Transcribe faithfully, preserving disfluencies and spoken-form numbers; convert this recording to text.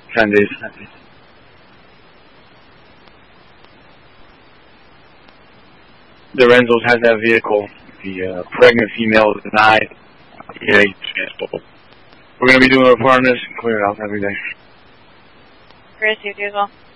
ten days. The Renzos has that vehicle. The uh, pregnant female is denied. Yeah, we're going to be doing a report on this and clear it out every day. Chris, you too as well.